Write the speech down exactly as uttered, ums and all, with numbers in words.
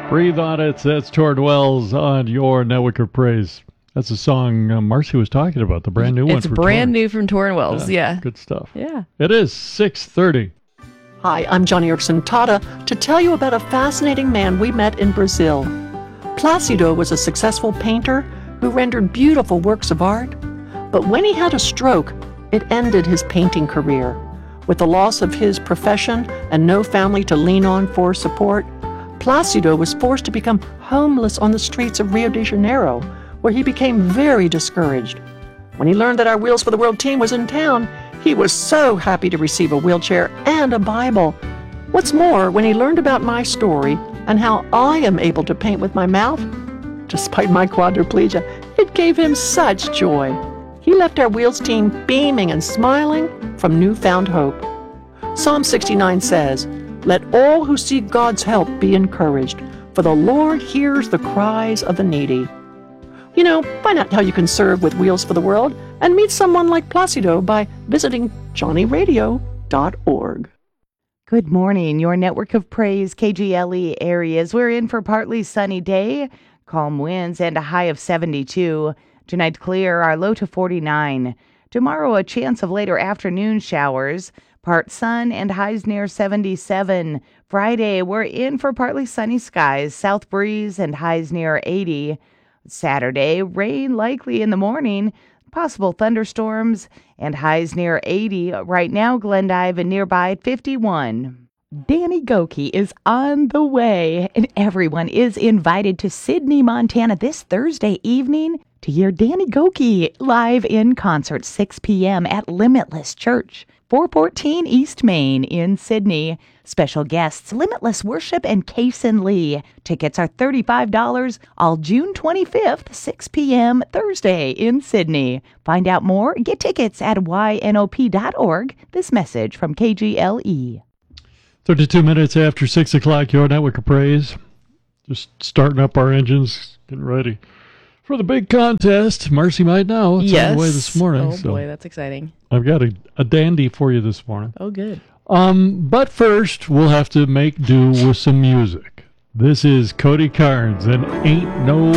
Breathe on It. That's Torrin Wells on your Network of Praise. That's a song uh, Marcy was talking about, the brand new one. It's for brand Torrin. new from Torrin Wells, yeah. yeah. Good stuff. Yeah. It is six thirty. Hi, I'm Johnny Erickson Tata to tell you about a fascinating man we met in Brazil. Placido was a successful painter who rendered beautiful works of art. But when he had a stroke, it ended his painting career. With the loss of his profession and no family to lean on for support, Placido was forced to become homeless on the streets of Rio de Janeiro, where he became very discouraged. When he learned that our Wheels for the World team was in town, he was so happy to receive a wheelchair and a Bible. What's more, when he learned about my story and how I am able to paint with my mouth, despite my quadriplegia, it gave him such joy. He left our Wheels team beaming and smiling from newfound hope. Psalm sixty-nine says, "Let all who seek God's help be encouraged, for the Lord hears the cries of the needy." You know, find out how you can serve with Wheels for the World and meet someone like Placido by visiting johnny radio dot org. Good morning, your Network of Praise K G L E areas. We're in for partly sunny day, calm winds, and a high of seventy-two. Tonight clear, our low to forty-nine. Tomorrow a chance of later afternoon showers, part sun and highs near seventy-seven. Friday we're in for partly sunny skies, south breeze and highs near eighty. Saturday rain likely in the morning, possible thunderstorms and highs near eighty. Right now Glendive and nearby at fifty-one. Danny Gokey is on the way, and everyone is invited to Sidney, Montana this Thursday evening to hear Danny Gokey live in concert, six p.m. at Limitless Church, four fourteen East Main in Sidney. Special guests, Limitless Worship and Kason Lee. Tickets are thirty-five dollars, all June twenty-fifth, six p.m. Thursday in Sidney. Find out more, get tickets at y n o p dot org. This message from K G L E. thirty-two minutes after six o'clock, your Network of Praise. Just starting up our engines, getting ready for the big contest. Marcy might know. It's yes. on the way this morning. Oh, so boy, that's exciting. I've got a, a dandy for you this morning. Oh, good. Um, but first, we'll have to make do with some music. This is Cody Carnes and Ain't No